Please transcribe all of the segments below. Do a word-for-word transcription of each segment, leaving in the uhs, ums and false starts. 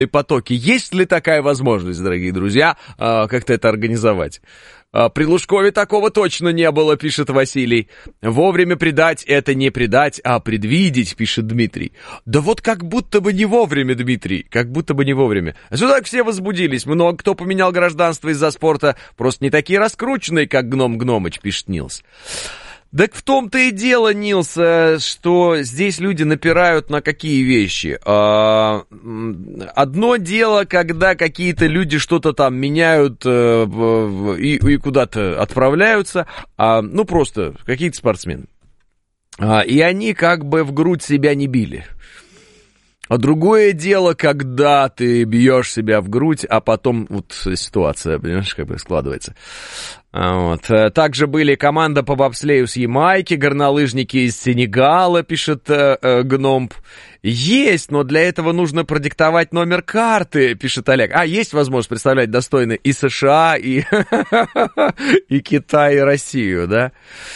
потоки. Есть ли такая возможность, дорогие друзья, как-то это организовать? При Лужкове такого точно не было, пишет Василий. Вовремя предать — это не предать, а предвидеть, пишет Дмитрий. Да вот как будто бы не вовремя, Дмитрий, как будто бы не вовремя. А что так все возбудились? Много кто поменял гражданство из-за спорта, просто не такие раскрученные, как Гном Гномыч, пишет Нилс. Так в том-то и дело, Нилс, что здесь люди напирают на какие вещи. Одно дело, когда какие-то люди что-то там меняют и, и куда-то отправляются, ну просто какие-то спортсмены. И они как бы в грудь себя не били. А другое дело, когда ты бьешь себя в грудь, а потом вот ситуация, понимаешь, как бы складывается. Вот. Также были команда по бобслею с Ямайки, горнолыжники из Сенегала, пишет э, Гномб. Есть, но для этого нужно продиктовать номер карты, пишет Олег. А, есть возможность представлять достойно и США, и, и Китай, и Россию, да?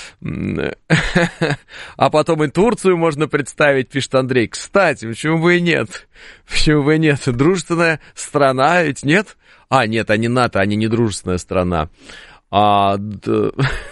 А потом и Турцию можно представить, пишет Андрей. Кстати, почему бы и нет? Почему бы и нет? Дружественная страна ведь нет? А, нет, они НАТО, они не дружественная страна. А, д...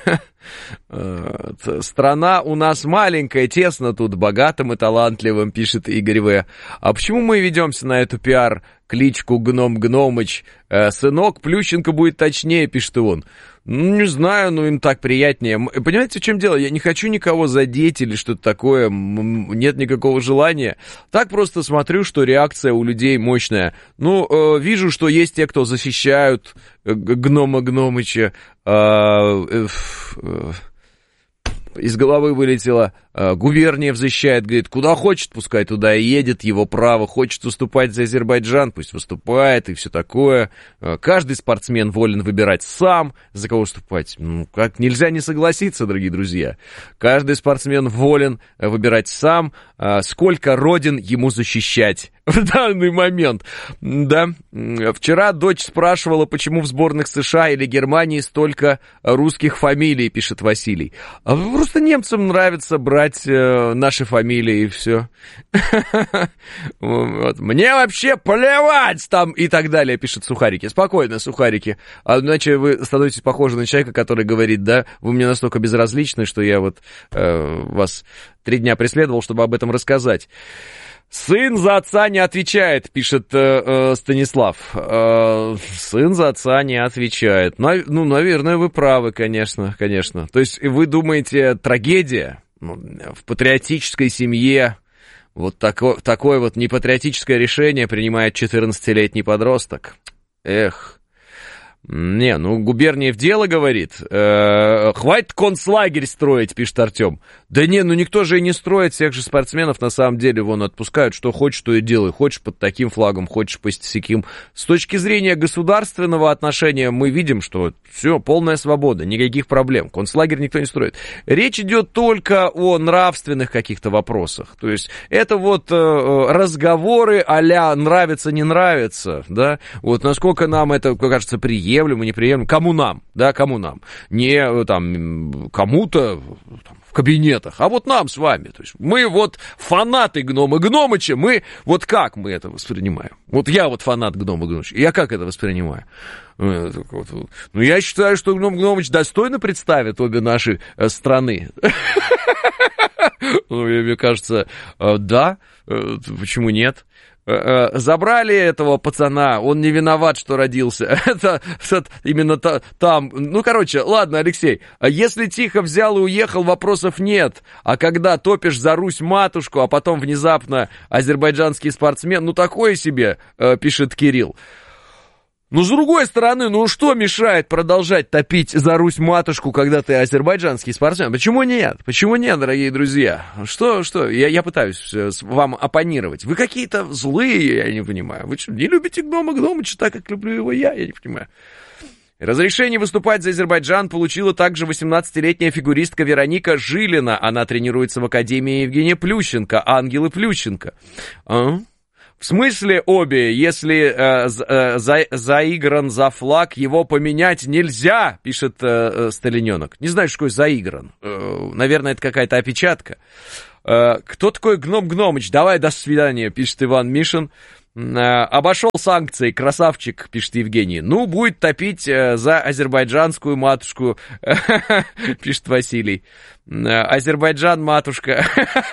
Страна у нас маленькая, тесно тут, богатым и талантливым, пишет Игорь В. А почему мы ведемся на эту пиар-кличку Гном Гномыч? Сынок Плющенко будет точнее, пишет он. Ну, не знаю, но им так приятнее. Понимаете, в чем дело? Я не хочу никого задеть или что-то такое, нет никакого желания. Так просто смотрю, что реакция у людей мощная. Ну, э, вижу, что есть те, кто защищают Гнома Гномыча. Э, э, э, из головы вылетело. Э, Губерниев защищает, говорит, куда хочет, пускай туда и едет, его право. Хочет выступать за Азербайджан, пусть выступает и все такое. Э, каждый спортсмен волен выбирать сам, за кого выступать. Ну, как нельзя не согласиться, дорогие друзья. Каждый спортсмен волен выбирать сам, э, сколько родин ему защищать в данный момент. Да. Вчера дочь спрашивала, почему в сборных США или Германии столько русских фамилий, пишет Василий. А просто немцам нравится брать э, наши фамилии и все. Вот. Мне вообще плевать там и так далее, пишет Сухарики. Спокойно, Сухарики. А иначе вы становитесь похожи на человека, который говорит, да, вы мне настолько безразличны, что я вот э, вас три дня преследовал, чтобы об этом рассказать. Сын за отца не отвечает, пишет э, э, Станислав. Э, сын за отца не отвечает. Ну, ну, наверное, вы правы, конечно, конечно. То есть вы думаете, трагедия ну, в патриотической семье, вот тако, такое вот непатриотическое решение принимает четырнадцатилетний подросток? Эх. Не, ну, Губерниев дело говорит. Э, хватит концлагерь строить, пишет Артем. Да не, ну никто же и не строит, всех же спортсменов на самом деле вон отпускают, что хочешь, то и делай. Хочешь под таким флагом, хочешь по сяким. С точки зрения государственного отношения мы видим, что все, полная свобода, никаких проблем. Концлагерь никто не строит. Речь идет только о нравственных каких-то вопросах. То есть это вот э, разговоры а-ля нравится, не нравится, да. Вот насколько нам это, кажется, приемлемо. Приемлемо, неприемлемо. Кому нам? Да, кому нам? Не там кому-то там, в кабинетах, а вот нам с вами. То есть мы вот фанаты Гнома Гномыча, мы вот как мы это воспринимаем? Вот я вот фанат Гнома Гномыча, я как это воспринимаю? Ну, я считаю, что Гном Гномыч достойно представит обе наши страны. Мне кажется, да, почему нет? Забрали этого пацана, он не виноват, что родился. Это, это именно та, там. Ну, короче, ладно, Алексей, если тихо взял и уехал, вопросов нет. А когда топишь за Русь-матушку, а потом внезапно азербайджанский спортсмен, ну, такое себе, пишет Кирилл. Ну, с другой стороны, ну что мешает продолжать топить за Русь-матушку, когда ты азербайджанский спортсмен? Почему нет? Почему нет, дорогие друзья? Что, что? Я, я пытаюсь вам оппонировать. Вы какие-то злые, я не понимаю. Вы что, не любите Гнома Гномыча так, как люблю его я? Я не понимаю. Разрешение выступать за Азербайджан получила также восемнадцатилетняя фигуристка Вероника Жилина. Она тренируется в Академии Евгения Плющенко, Ангелы Плющенко. А? В смысле обе, если э, э, за, заигран за флаг, его поменять нельзя, пишет э, Сталиненок. Не знаю, что такое заигран. Э, наверное, это какая-то опечатка. Э, кто такой Гном Гномыч? Давай, до свидания, пишет Иван Мишин. Обошел санкции, красавчик, пишет Евгений. Ну, будет топить за азербайджанскую матушку, пишет Василий. Азербайджан, матушка.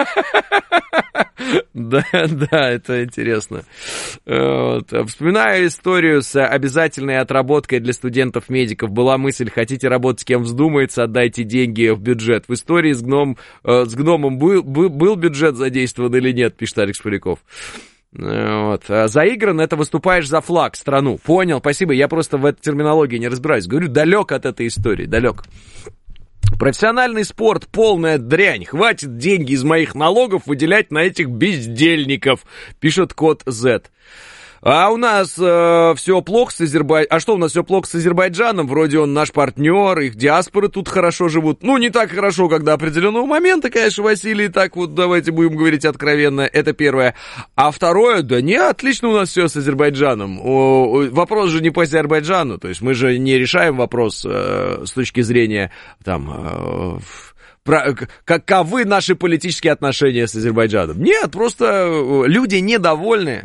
Да, да, это интересно. Вот. Вспоминаю историю с обязательной отработкой для студентов-медиков. Была мысль, хотите работать, с кем вздумается, отдайте деньги в бюджет. В истории с, гном, с гномом был, был, был бюджет задействован или нет, пишет Алекс Поляков. Вот. Заигран — это выступаешь за флаг, страну. Понял, спасибо, я просто в этой терминологии не разбираюсь. Говорю, далек от этой истории, далек. Профессиональный спорт — полная дрянь. Хватит деньги из моих налогов выделять на этих бездельников, пишет код Z. А у нас э, все плохо с Азербайджаном. А что у нас все плохо с Азербайджаном? Вроде он наш партнер, их диаспоры тут хорошо живут. Ну, не так хорошо, как до определенного момента, конечно, Василий, так вот давайте будем говорить откровенно. Это первое. А второе, да не, отлично у нас все с Азербайджаном. О, вопрос же не по Азербайджану, то есть мы же не решаем вопрос э, с точки зрения там... Э, Про, каковы наши политические отношения с Азербайджаном. Нет, просто люди недовольны,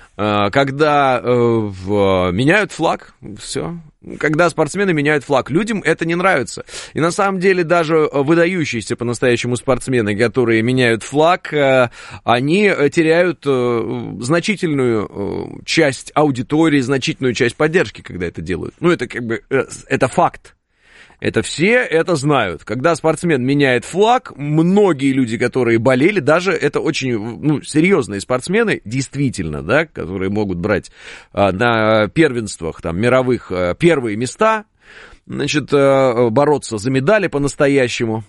когда э, в, меняют флаг, все. Когда спортсмены меняют флаг, людям это не нравится. И на самом деле даже выдающиеся по-настоящему спортсмены, которые меняют флаг, э, они теряют э, значительную э, часть аудитории, значительную часть поддержки, когда это делают. Ну, это как бы, э, это факт. Это все это знают. Когда спортсмен меняет флаг, многие люди, которые болели, даже это очень ну, серьезные спортсмены, действительно, да, которые могут брать а, на первенствах там, мировых а, первые места, значит, а, бороться за медали по-настоящему.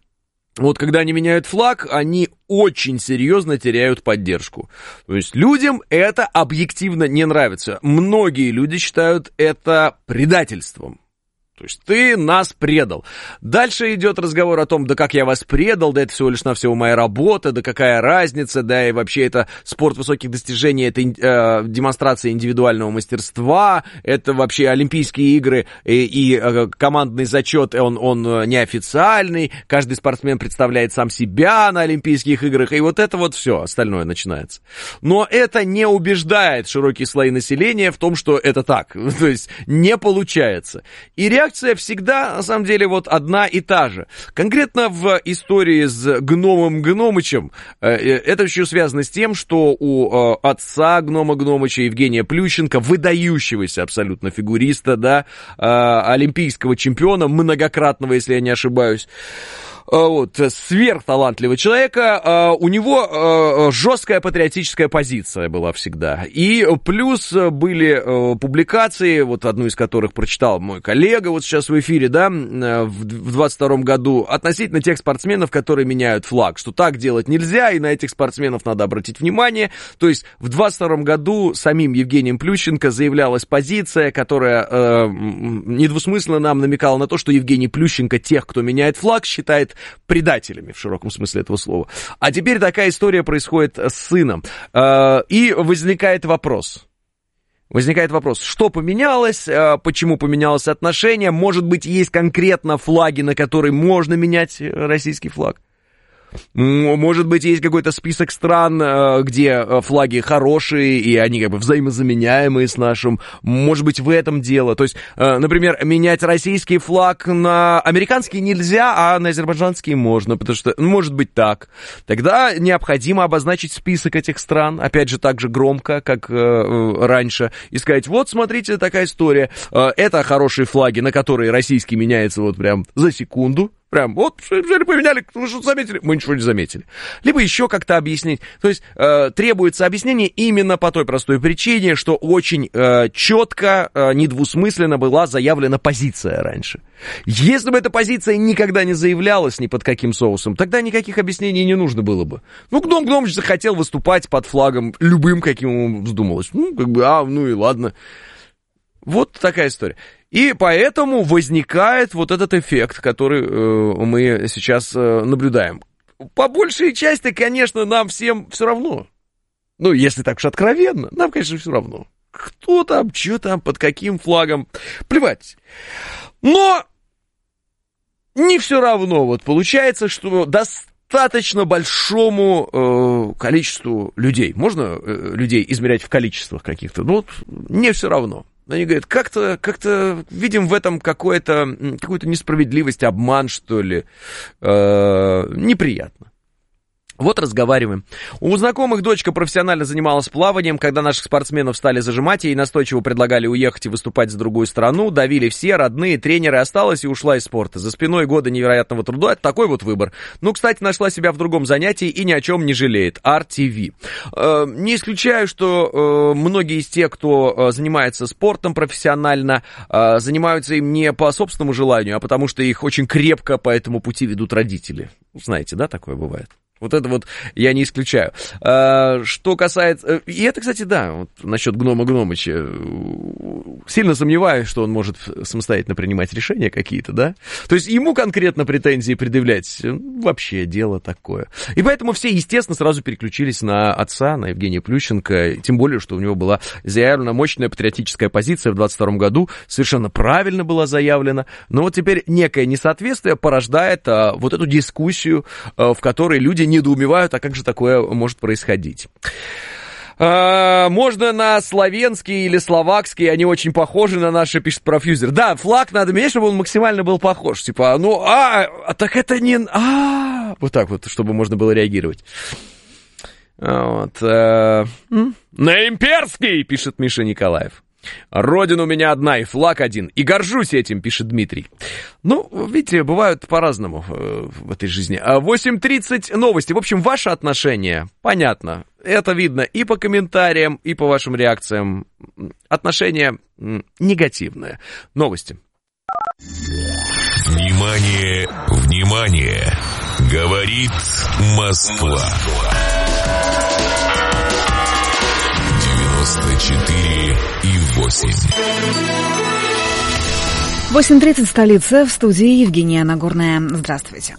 Вот когда они меняют флаг, они очень серьезно теряют поддержку. То есть людям это объективно не нравится. Многие люди считают это предательством. То есть ты нас предал. Дальше идет разговор о том, да как я вас предал, да это всего лишь навсего моя работа, да какая разница, да и вообще это спорт высоких достижений, это э, демонстрация индивидуального мастерства, это вообще Олимпийские игры и, и э, командный зачет, он, он неофициальный, каждый спортсмен представляет сам себя на Олимпийских играх, и вот это вот все остальное начинается. Но это не убеждает широкие слои населения в том, что это так, то есть не получается. И реакция Реакция всегда, на самом деле, вот одна и та же. Конкретно в истории с гномом Гномычем это еще связано с тем, что у отца гнома Гномыча, Евгения Плющенко, выдающегося абсолютно фигуриста, да, олимпийского чемпиона, многократного, если я не ошибаюсь, вот, сверхталантливого человека, у него жесткая патриотическая позиция была всегда. И плюс были публикации, вот одну из которых прочитал мой коллега вот сейчас в эфире, да, в двадцать втором году, относительно тех спортсменов, которые меняют флаг, что так делать нельзя, и на этих спортсменов надо обратить внимание. То есть в двадцать втором году самим Евгением Плющенко заявлялась позиция, которая э, недвусмысленно нам намекала на то, что Евгений Плющенко тех, кто меняет флаг, считает предателями, в широком смысле этого слова. А теперь такая история происходит с сыном. И возникает вопрос. Возникает вопрос, что поменялось, почему поменялось отношение, может быть, есть конкретно флаги, на которые можно менять российский флаг? Может быть, есть какой-то список стран, где флаги хорошие, и они как бы взаимозаменяемые с нашим. Может быть, в этом дело. То есть, например, менять российский флаг на американский нельзя, а на азербайджанский можно, потому что, ну, может быть, так. Тогда необходимо обозначить список этих стран, опять же, так же громко, как раньше, и сказать, вот, смотрите, такая история. Это хорошие флаги, на которые российский меняется вот прям за секунду. Прям, вот, взяли, поменяли, вы что-то заметили? Мы ничего не заметили. Либо еще как-то объяснить. То есть, э, требуется объяснение именно по той простой причине, что очень э, четко, э, недвусмысленно была заявлена позиция раньше. Если бы эта позиция никогда не заявлялась ни под каким соусом, тогда никаких объяснений не нужно было бы. Ну, Гном Гномыч захотел выступать под флагом любым, каким ему вздумалось. Ну, как бы, а, ну и ладно. Вот такая история. И поэтому возникает вот этот эффект, который э, мы сейчас э, наблюдаем. По большей части, конечно, нам всем все равно. Ну, если так уж откровенно, нам, конечно, все равно. Кто там, что там, под каким флагом, плевать. Но не все равно. Вот получается, что до достаточно большому э, количеству людей. Можно э, людей измерять в количествах каких-то? Ну, вот мне все равно. Они говорят, как-то, как-то видим в этом какое-то, какую-то несправедливость, обман, что ли. Э, неприятно. Вот разговариваем. У знакомых дочка профессионально занималась плаванием. Когда наших спортсменов стали зажимать, ей настойчиво предлагали уехать и выступать за другую страну. Давили все, родные, тренеры. Осталась и ушла из спорта. За спиной годы невероятного труда. Это такой вот выбор. Ну, кстати, нашла себя в другом занятии и ни о чем не жалеет. ар-ти-ви. Э, не исключаю, что э, многие из тех, кто э, занимается спортом профессионально, э, занимаются им не по собственному желанию, а потому что их очень крепко по этому пути ведут родители. Знаете, да, такое бывает? Вот это вот я не исключаю. А, что касается... И это, кстати, да, вот насчет Гнома Гномыча. Сильно сомневаюсь, что он может самостоятельно принимать решения какие-то, да? То есть ему конкретно претензии предъявлять вообще дело такое. И поэтому все, естественно, сразу переключились на отца, на Евгения Плющенко. Тем более, что у него была заявлена мощная патриотическая позиция в двадцать втором году. Совершенно правильно была заявлена. Но вот теперь некое несоответствие порождает а, вот эту дискуссию, а, в которой люди недоумевают, а как же такое может происходить. А, можно на славянский или словакский, они очень похожи на наши, пишет профьюзер. Да, флаг надо менять, чтобы он максимально был похож. Типа, ну, а, а так это не... А, вот так вот, чтобы можно было реагировать. Вот. А, на имперский, пишет Миша Николаев. Родина у меня одна, и флаг один. И горжусь этим, пишет Дмитрий. Ну, видите, бывают по-разному э, в этой жизни. восемь тридцать новости. В общем, ваше отношение, понятно. Это видно и по комментариям, и по вашим реакциям. Отношение м, негативное. Новости. Внимание, внимание. Говорит Москва. девяносто четыре и восемь. восемь тридцать, столица, в студии Евгения Нагорная. Здравствуйте.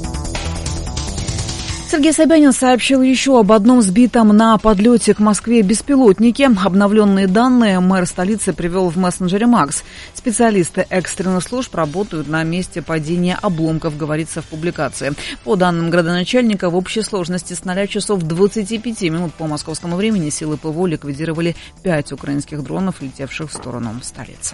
Сергей Собянин сообщил еще об одном сбитом на подлете к Москве беспилотнике. Обновленные данные мэр столицы привел в мессенджере Макс. Специалисты экстренных служб работают на месте падения обломков, говорится в публикации. По данным градоначальника, в общей сложности с ноля часов двадцати пяти минут по московскому времени силы ПВО ликвидировали пять украинских дронов, летевших в сторону столицы.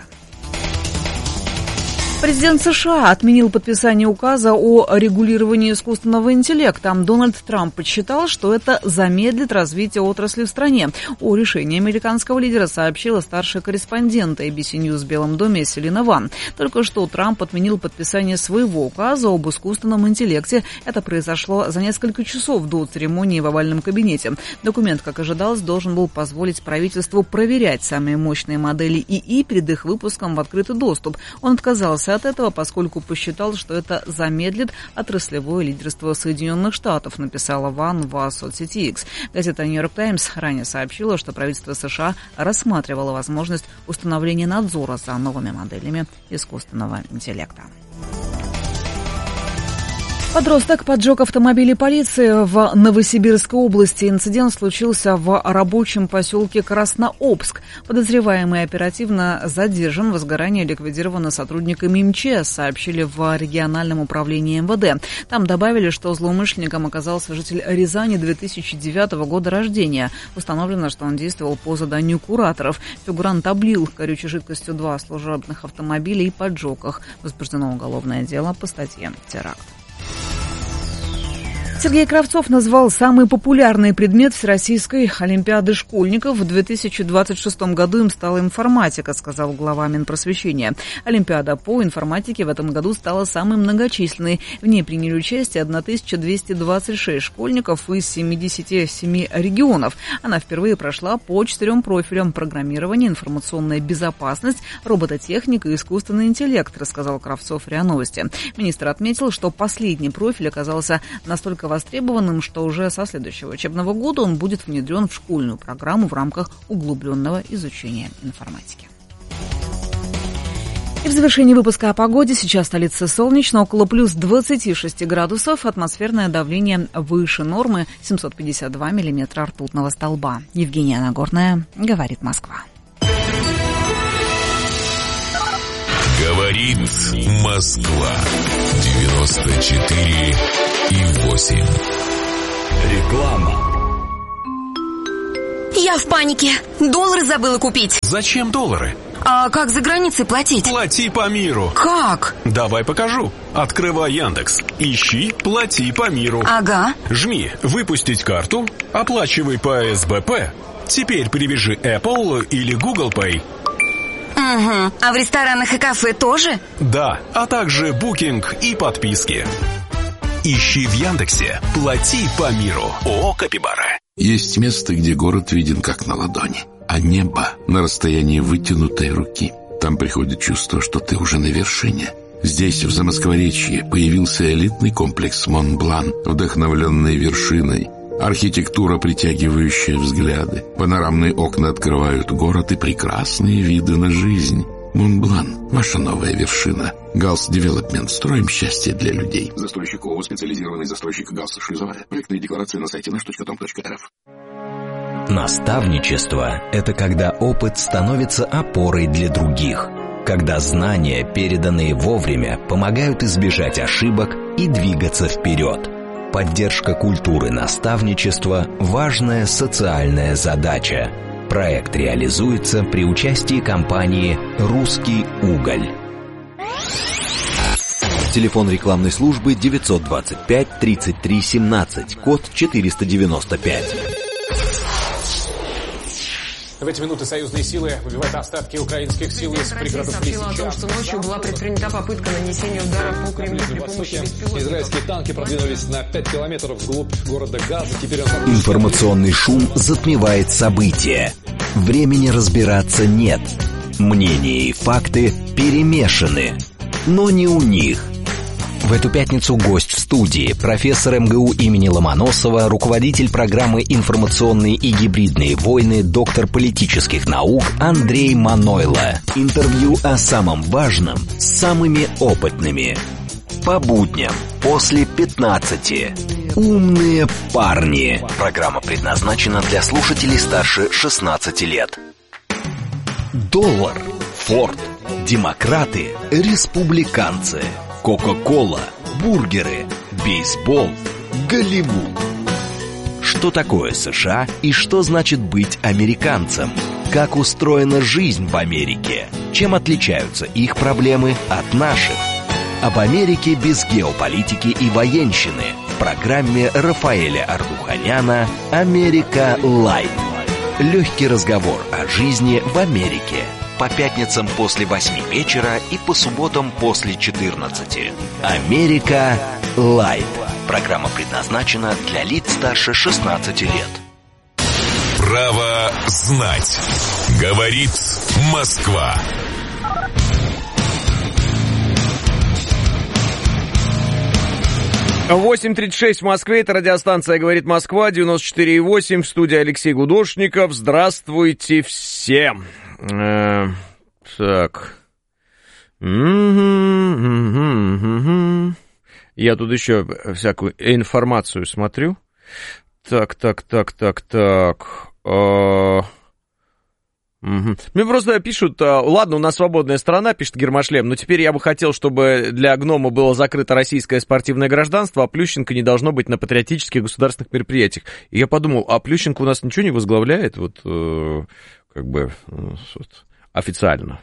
Президент США отменил подписание указа о регулировании искусственного интеллекта. Дональд Трамп подсчитал, что это замедлит развитие отрасли в стране. О решении американского лидера сообщила старшая корреспондент эй би си News в Белом доме Селина Ван. Только что Трамп отменил подписание своего указа об искусственном интеллекте. Это произошло за несколько часов до церемонии в овальном кабинете. Документ, как ожидалось, должен был позволить правительству проверять самые мощные модели ИИ перед их выпуском в открытый доступ. Он отказался от этого, поскольку посчитал, что это замедлит отраслевое лидерство Соединенных Штатов, написала Ван в соцсети X. Газета New York Times ранее сообщила, что правительство США рассматривало возможность установления надзора за новыми моделями искусственного интеллекта. Подросток поджег автомобиль полиции в Новосибирской области. Инцидент случился в рабочем поселке Краснообск. Подозреваемый оперативно задержан. Возгорание ликвидировано сотрудниками эм че эс, сообщили в региональном управлении эм вэ дэ. Там добавили, что злоумышленником оказался житель Рязани две тысячи девятого года рождения. Установлено, что он действовал по заданию кураторов. Фигурант облил горючей жидкостью два служебных автомобиля и поджег их. Возбуждено уголовное дело по статье «Теракт». Сергей Кравцов назвал самый популярный предмет Всероссийской олимпиады школьников. В две тысячи двадцать шестом году им стала информатика, сказал глава Минпросвещения. Олимпиада по информатике в этом году стала самой многочисленной. В ней приняли участие тысяча двести двадцать шесть школьников из семидесяти семи регионов. Она впервые прошла по четырем профилям: программирование, информационная безопасность, робототехника и искусственный интеллект, рассказал Кравцов РИА Новости. Министр отметил, что последний профиль оказался настолько востребованным, что уже со следующего учебного года он будет внедрен в школьную программу в рамках углубленного изучения информатики. И в завершении выпуска о погоде. Сейчас столица солнечно, около плюс двадцати шести градусов. Атмосферное давление выше нормы, семьсот пятьдесят два миллиметра ртутного столба. Евгения Нагорная, говорит Москва. Говорит Москва. девяносто четыре и восемь. Реклама. Я в панике. Доллары забыла купить. Зачем доллары? А как за границей платить? Плати по миру. Как? Давай покажу. Открывай Яндекс. Ищи «Плати по миру». Ага. Жми «Выпустить карту», оплачивай по эс бэ пэ. Теперь привяжи Apple или Google Pay. Угу. А в ресторанах и кафе тоже? Да, а также букинг и подписки. Ищи в Яндексе «Плати по миру». ООО «Капибара». Есть место, где город виден как на ладони, а небо на расстоянии вытянутой руки. Там приходит чувство, что ты уже на вершине. Здесь, в Замоскворечье, появился элитный комплекс «Монблан», вдохновленный вершиной. Архитектура, притягивающая взгляды. Панорамные окна открывают город и прекрасные виды на жизнь. Монблан – ваша новая вершина. Галс Девелопмент. Строим счастье для людей. Застройщик ООО «Специализированный застройщик Галс Шлюзовая». Проектные декларации на сайте наш точка том точка эр эф. Наставничество – это когда опыт становится опорой для других. Когда знания, переданные вовремя, помогают избежать ошибок и двигаться вперед. Поддержка культуры наставничества – важная социальная задача. Проект реализуется при участии компании «Русский уголь». Телефон рекламной службы девятьсот двадцать пять тридцать три семнадцать, код четыреста девяносто пять. В эти минуты союзные силы выбивают остатки украинских сил из пригородов Лисичанска. О том, что ночью была предпринята попытка нанесения удара по Кремлю при помощи беспилотников. Израильские танки продвинулись на пять километров вглубь города Газа. Теперь он... Информационный шум затмевает события. Времени разбираться нет. Мнения и факты перемешаны. Но не у них. В эту пятницу гость в студии, профессор эм гэ у имени Ломоносова, руководитель программы «Информационные и гибридные войны», доктор политических наук Андрей Манойло. Интервью о самом важном с самыми опытными. По будням после пятнадцати. Умные парни. Программа предназначена для слушателей старше шестнадцати лет. Доллар, Форд, демократы, республиканцы. Кока-кола, бургеры, бейсбол, Голливуд. Что такое США и что значит быть американцем? Как устроена жизнь в Америке? Чем отличаются их проблемы от наших? Об Америке без геополитики и военщины в программе Рафаэля Ардуханяна «Америка Лайт». Легкий разговор о жизни в Америке. По пятницам после восьми вечера и по субботам после четырнадцати. «Америка Лайт». Программа предназначена для лиц старше шестнадцати лет. Право знать. Говорит Москва. восемь тридцать шесть в Москве, это радиостанция «Говорит Москва», девяносто четыре и восемь, в студии Алексей Гудошников. Здравствуйте всем. Э, так. Я тут еще всякую информацию смотрю. Так, так, так, так, так. Э, Угу. Мне просто пишут, ладно, у нас свободная страна, пишет Гермошлем, но теперь я бы хотел, чтобы для гнома было закрыто российское спортивное гражданство, а Плющенко не должно быть на патриотических государственных мероприятиях. И я подумал, а Плющенко у нас ничего не возглавляет, вот, э, как бы, вот, официально.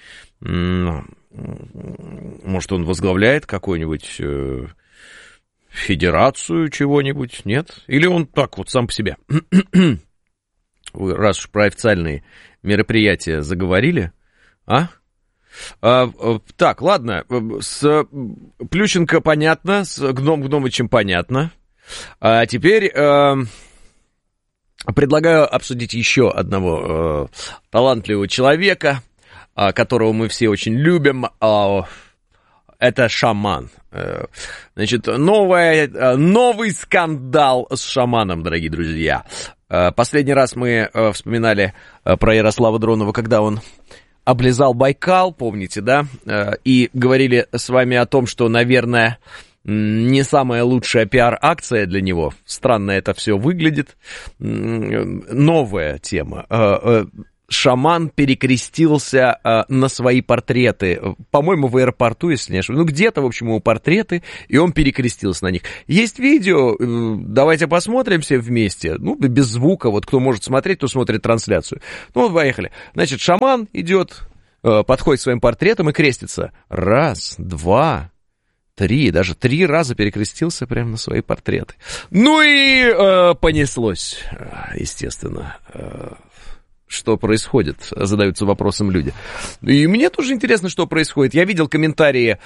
Может, он возглавляет какую-нибудь э, федерацию чего-нибудь, нет? Или он так вот сам по себе? Вы, раз уж про официальные мероприятия заговорили, а? а? Так, ладно, с Плющенко понятно, с Гном Гномычем понятно. А теперь э, предлагаю обсудить еще одного э, талантливого человека, э, которого мы все очень любим. Э, это шаман. Э, значит, новая, э, новый скандал с шаманом, дорогие друзья. Последний раз мы вспоминали про Ярослава Дронова, когда он облизал Байкал, помните, да? И говорили с вами о том, что, наверное, не самая лучшая пиар-акция для него. Странно это все выглядит. Новая тема. шаман перекрестился э, на свои портреты. По-моему, в аэропорту, если не ошибаюсь. Ну, где-то, в общем, его портреты, и он перекрестился на них. Есть видео, э, давайте посмотрим все вместе. Ну, без звука, вот кто может смотреть, кто смотрит трансляцию. Ну, вот, поехали. Значит, шаман идет, э, подходит к своим портретам и крестится. Раз, два, три, даже три раза перекрестился прямо на свои портреты. Ну и э, понеслось, естественно. Э, что происходит, задаются вопросом люди. И мне тоже интересно, что происходит. Я видел комментарии,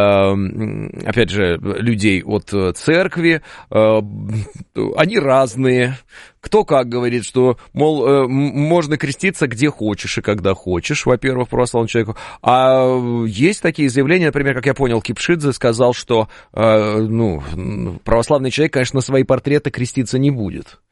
э, опять же, людей от церкви. Э, они разные. Кто как говорит, что, мол, э, можно креститься где хочешь и когда хочешь, во-первых, православному человеку. А есть такие заявления, например, как я понял, Кипшидзе сказал, что э, ну, православный человек, конечно, на свои портреты креститься не будет.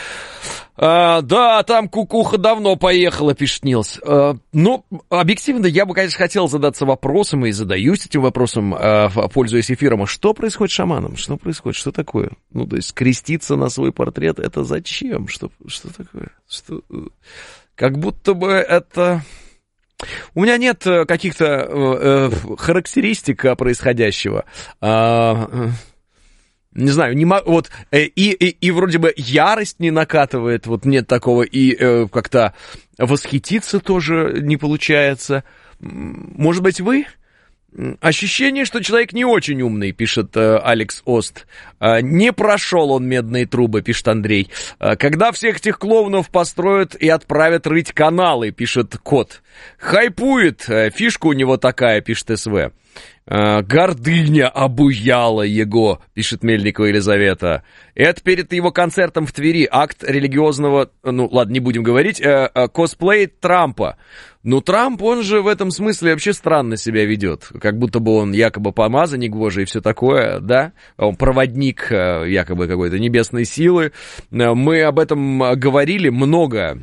А, да, там кукуха давно поехала, пишет Нилс. А, ну, объективно, я бы, конечно, хотел задаться вопросом, и задаюсь этим вопросом, а, пользуясь эфиром. А что происходит с шаманом? Что происходит? Что такое? Ну, то есть, креститься на свой портрет, это зачем? Что, что такое? Что... Как будто бы это... У меня нет каких-то э, характеристик происходящего. А... Не знаю, не могу, вот, и, и, и вроде бы ярость не накатывает, вот нет такого, и э, как-то восхититься тоже не получается. Может быть, вы? Ощущение, что человек не очень умный, пишет э, Алекс Ост. Э, не прошел он медные трубы, пишет Андрей. Э, когда всех этих клоунов построят и отправят рыть каналы, пишет Кот. Хайпует, э, фишка у него такая, пишет СВ. Гордыня обуяла его, пишет Мельникова Елизавета. Это перед его концертом в Твери акт религиозного, ну ладно, не будем говорить, э, э, косплей Трампа. Ну, Трамп, он же в этом смысле вообще странно себя ведет. Как будто бы он якобы помазанник Божий и все такое, да? Он проводник э, якобы какой-то небесной силы. Мы об этом говорили много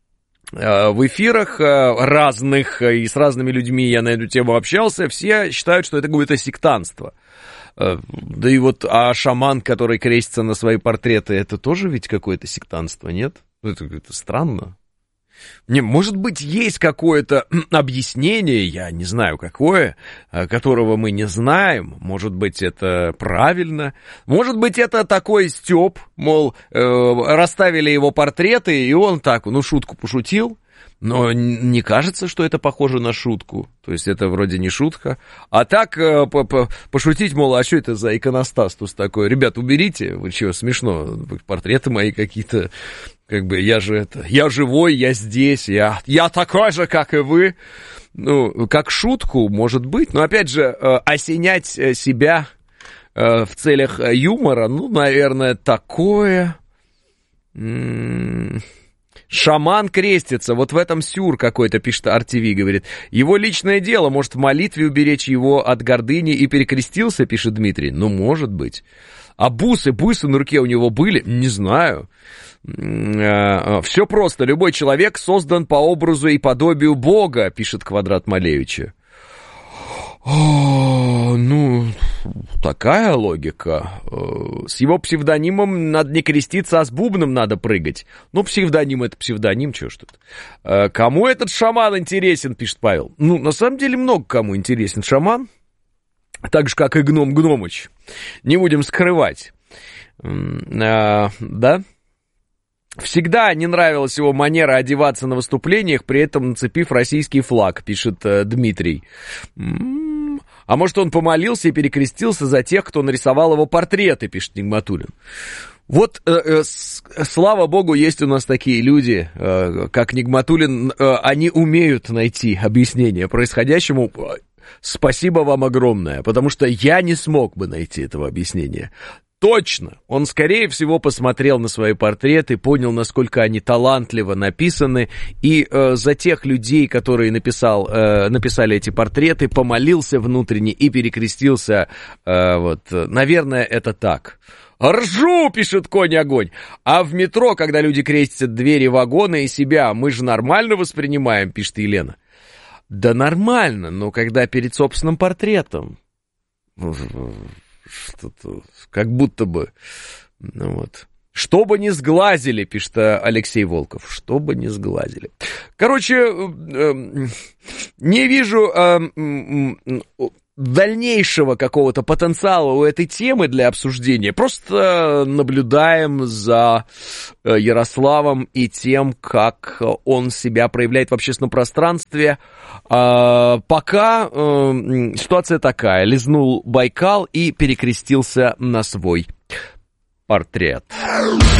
в эфирах разных, и с разными людьми я на эту тему общался, все считают, что это какое-то сектантство. Да и вот, а шаман, который крестится на свои портреты, это тоже ведь какое-то сектантство, нет? Это, это странно. Не, может быть, есть какое-то объяснение, я не знаю какое, которого мы не знаем. Может быть, это правильно. Может быть, это такой стёб, мол, э, расставили его портреты, и он так, ну, шутку пошутил. Но не кажется, что это похоже на шутку. То есть это вроде не шутка. А так э, пошутить, мол, а что это за иконостас тут такой? Ребят, уберите, вы чего, смешно, портреты мои какие-то, как бы, я же это, я живой, я здесь, я, я такой же, как и вы. Ну, как шутку, может быть, но, опять же, э, осенять себя э, в целях юмора, ну, наверное, такое... М-м- Шаман крестится, вот в этом сюр какой-то, пишет ар ти ви, говорит. Его личное дело, может, в молитве уберечь его от гордыни и перекрестился, пишет Дмитрий. Ну, может быть. А бусы, бусы на руке у него были? Не знаю. Все просто, любой человек создан по образу и подобию Бога, пишет Квадрат Малевича. О, ну, такая логика. С его псевдонимом надо не креститься, а с бубном надо прыгать. Ну, псевдоним — это псевдоним, чего ж тут. Кому этот шаман интересен, пишет Павел. Ну, на самом деле, много кому интересен шаман. Так же, как и гном Гномыч. Не будем скрывать. А, да? Всегда не нравилась его манера одеваться на выступлениях, при этом нацепив российский флаг, пишет э, Дмитрий. М-м-м. А может, он помолился и перекрестился за тех, кто нарисовал его портреты, пишет Нигматуллин. Вот, э, э, с, слава богу, есть у нас такие люди, э, как Нигматуллин, э, они умеют найти объяснение происходящему. Спасибо вам огромное, потому что я не смог бы найти этого объяснения. Точно, он, скорее всего, посмотрел на свои портреты, понял, насколько они талантливо написаны, и э, за тех людей, которые написал, э, написали эти портреты, помолился внутренне и перекрестился. Э, вот, наверное, это так. «Ржу!» — пишет Конь-огонь. А в метро, когда люди крестят двери вагона и себя, мы же нормально воспринимаем, пишет Елена. Да нормально, но когда перед собственным портретом... Что-то, как будто бы, ну вот. Чтобы не сглазили, пишет Алексей Волков. Чтобы не сглазили. Короче, э, не вижу э, э, дальнейшего какого-то потенциала у этой темы для обсуждения. Просто наблюдаем за Ярославом и тем, как он себя проявляет в общественном пространстве. Э, пока э, ситуация такая. Лизнул Байкал и перекрестился на свой портрет.